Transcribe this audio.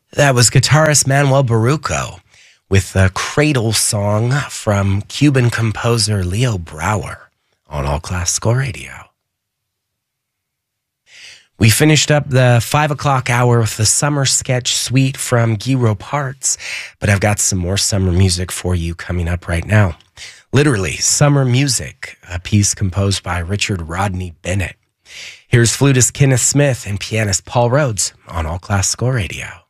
That was guitarist Manuel Baruco with a Cradle song from Cuban composer Leo Brouwer on All Classical Radio. We finished up the 5 o'clock hour with the Summer Sketch Suite from Guy Roparts, but I've got some more summer music for you coming up right now. Literally, Summer Music, a piece composed by Richard Rodney Bennett. Here's flutist Kenneth Smith and pianist Paul Rhodes on All Classical Radio.